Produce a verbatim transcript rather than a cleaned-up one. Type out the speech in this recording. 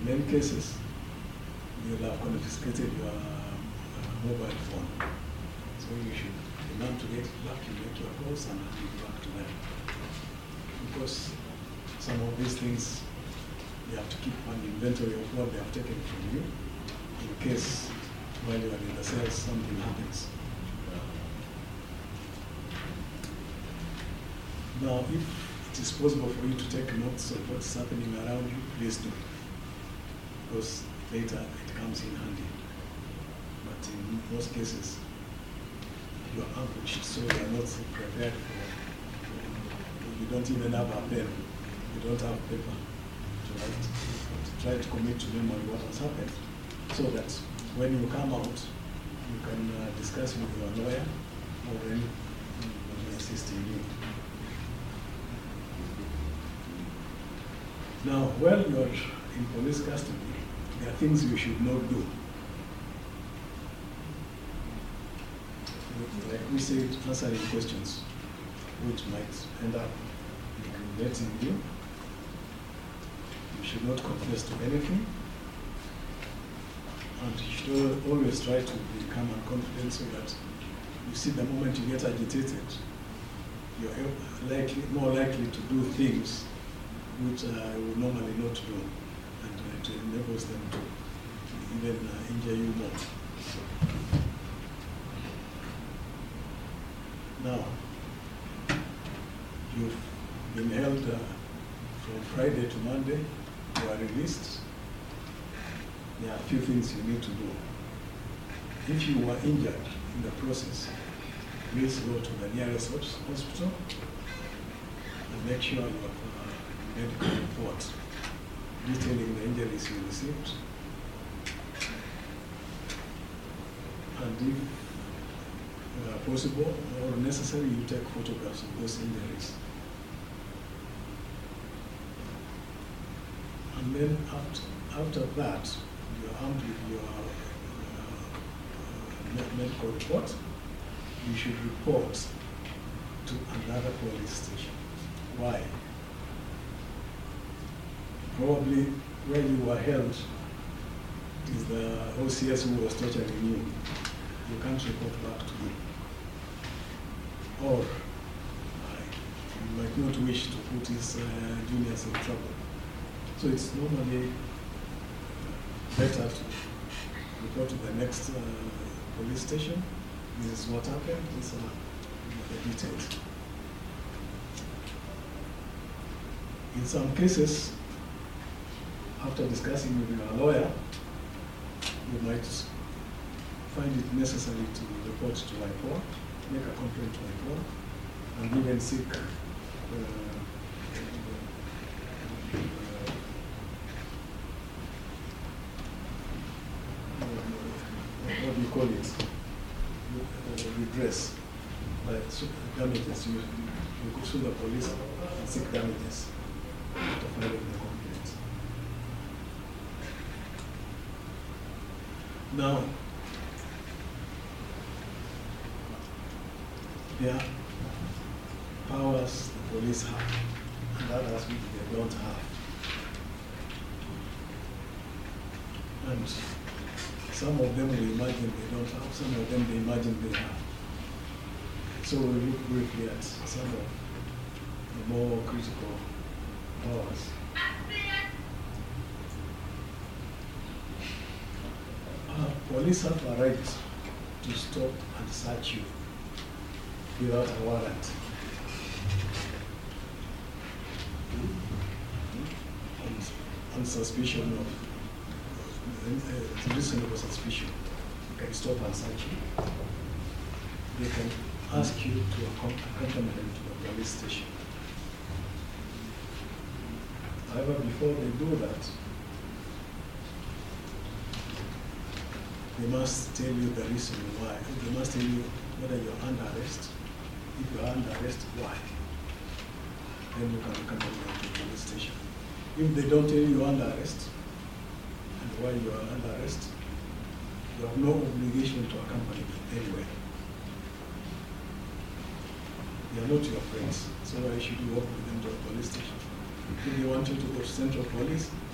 many cases, you'll have confiscated your uh, mobile phone. So you should demand to get it back, you make your calls and give it back to them. Because some of these things, you have to keep an inventory of what they have taken from you in case while you are in the cells something happens. Now, if it is possible for you to take notes of what's happening around you, please do. Because later it comes in handy. But in most cases, you are ambushed, so you are not prepared for, you don't even have a pen, you don't have paper to write, to try to commit to memory what has happened, so that when you come out, you can uh, discuss with your lawyer or anyone who will assist in you. Now, while you are in police custody, there are things you should not do. Like we said, answering questions, which might end up incriminating you. You should not confess to anything. And you should always try to be calm and confident so that you see the moment you get agitated, you're likely, more likely to do things which uh, you would normally not do, and uh, it enables them to even uh, injure you more. Now, you've been held uh, from Friday to Monday, you are released. There are a few things you need to do. If you were injured in the process, please go to the nearest hospital and make sure you have a medical report detailing the injuries you received. And if uh, possible or necessary, you take photographs of those injuries. And then after, after that, you're armed with your uh, uh, medical report. You should report to another police station. Why? Probably where you were held is the O C S who was torturing you. You can't report back to him. Or uh, you might not wish to put his uh, juniors in trouble. So it's normally better to report to the next uh, police station. This is what happened, these are the details. In some cases, after discussing with your lawyer, you might find it necessary to report to I P O A, make a complaint to I P O A, and even seek uh, what do you call it? Redress, like damages. You, you go to the police and seek damages after filing the complaint. Now, there are powers the police have and others which they don't have. And some of them will imagine they don't have, some of them they imagine they have. So we'll look briefly at some of the more critical powers. Uh, police have a right to stop and search you without a warrant. On, on suspicion of uh, reasonable suspicion, you can stop and search you. They can ask you to accompany them to the police station. However, before they do that, they must tell you the reason why. They must tell you whether you're under arrest. If you're under arrest, why? Then you can accompany them to the police station. If they don't tell you you're under arrest, and why you are under arrest, you have no obligation to accompany them anyway. They are not your friends, so why should you walk with them to a police station? If they want you to go to Central Police,